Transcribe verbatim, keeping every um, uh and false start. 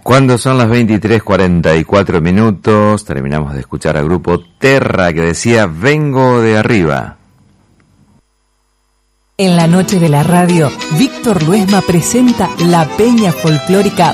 Cuando son las veintitrés cuarenta y cuatro minutos, terminamos de escuchar al grupo Terra que decía Vengo de arriba. En la noche de la radio, Víctor Luesma presenta la Peña Folclórica